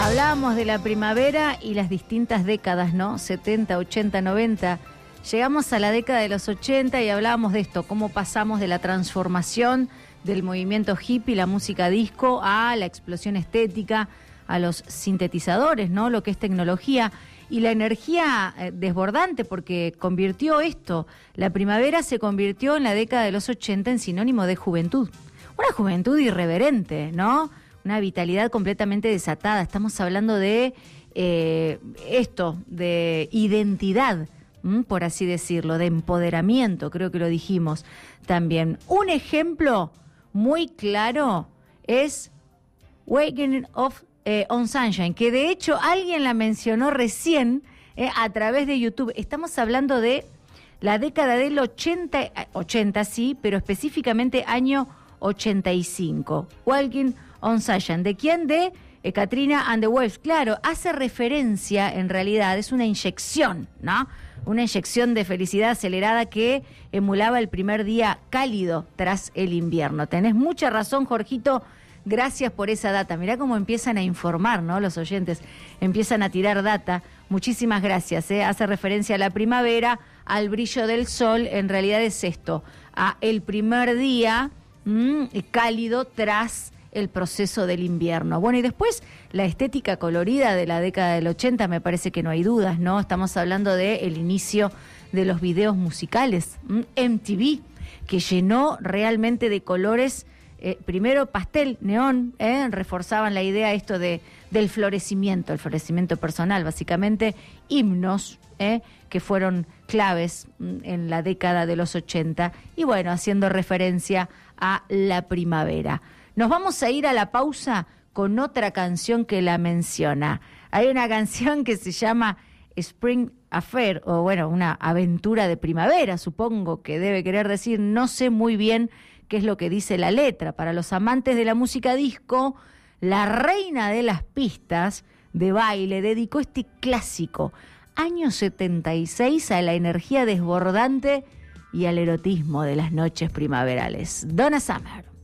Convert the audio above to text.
Hablábamos de la primavera y las distintas décadas, ¿no? 70, 80, 90. Llegamos a la década de los 80 y hablábamos de esto, cómo pasamos de la transformación del movimiento hippie, la música disco, a la explosión estética, a los sintetizadores, ¿no? Lo que es tecnología y la energía desbordante, porque convirtió esto, la primavera se convirtió en la década de los 80 en sinónimo de juventud. Una juventud irreverente, ¿no? Una vitalidad completamente desatada. Estamos hablando de de identidad, por así decirlo, de empoderamiento, creo que lo dijimos también. Un ejemplo muy claro es Waking Up on Sunshine, que de hecho alguien la mencionó recién a través de YouTube. Estamos hablando de la década del 80 sí, pero específicamente año 85. Waking on Sunshine. ¿De quién? De Katrina and the Waves. Claro, hace referencia, en realidad, es una inyección, ¿no? Una inyección de felicidad acelerada que emulaba el primer día cálido tras el invierno. Tenés mucha razón, Jorgito. Gracias por esa data. Mirá cómo empiezan a informar, ¿no? Los oyentes empiezan a tirar data. Muchísimas gracias, ¿eh? Hace referencia a la primavera, al brillo del sol. En realidad es esto, a el primer día cálido tras el proceso del invierno. Bueno, y después la estética colorida de la década del 80, me parece que no hay dudas, ¿no? Estamos hablando del inicio de los videos musicales, MTV, que llenó realmente de colores, primero pastel, neón, reforzaban la idea esto del florecimiento, el florecimiento personal, básicamente himnos, que fueron claves en la década de los 80, y bueno, haciendo referencia a la primavera. Nos vamos a ir a la pausa con otra canción que la menciona. Hay una canción que se llama Spring Affair, o bueno, una aventura de primavera, supongo que debe querer decir, no sé muy bien qué es lo que dice la letra. Para los amantes de la música disco, la reina de las pistas de baile dedicó este clásico, año 76, a la energía desbordante y al erotismo de las noches primaverales. Donna Summer.